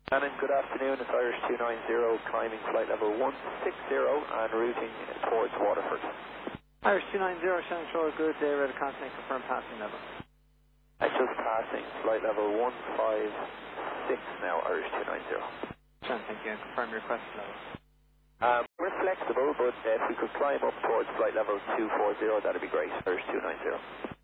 Shannon, good afternoon. It's Irish 290 climbing flight level 160 and routing towards Waterford. Irish 290, Shannon Shore, good day, ready to contact, confirm passing level. Just passing flight level 156 now, Irish 290. Shannon, thank you, and confirm your request level. We're flexible, but if we could climb up towards flight level 240, that'd be great, Irish 290.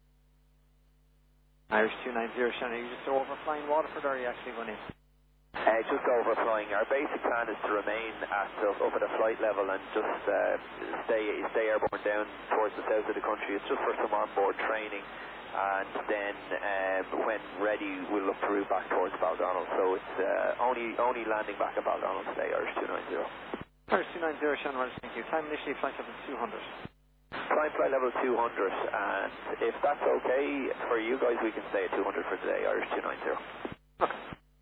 Irish 290, Shannon, are you just overflying Waterford or are you actually going in? Just overflying. Our basic plan is to remain up at a flight level and just stay airborne down towards the south of the country. It's just for some onboard training, and then when ready we'll look to route back towards Baldonnel. So it's only landing back at Baldonnel today, Irish 290. Irish 290, Shannon, Roger, thank you. Time initially flight level 200. Climb flight level 200, and if that's okay for you guys, we can stay at 200 for today, Irish 290. Okay.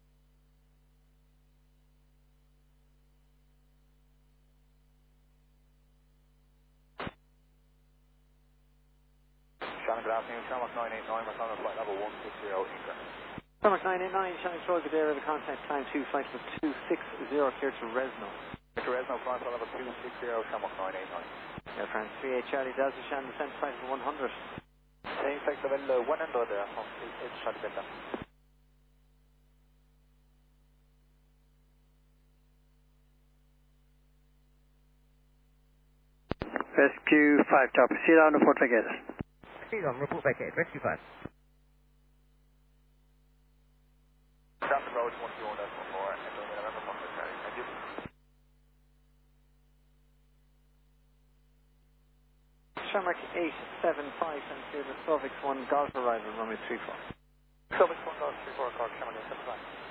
Shannon, good afternoon. Shamrock 989, we're calling flight level 160 increment. Shamrock 989, Shannon Shore, good day, ready to contact, climb 2, flight level 260, clear to Resno. Clear to Resno, flight level 260, Shamrock 989. Air France 38 Charlie Delta, Shannon, descent flight level 100. Same flight level 100 there, it's Charlie Delta. Rescue 5 top. Proceed on report vacated. Proceed on report vacated. Rescue 5. Traffic road 121.4 and November 1 Charlie. Thank you. Shamrock 875, and clear the Slovix 1 Golf arrival, runway 34. Slovix 1 Golf 34, call Shamrock 875.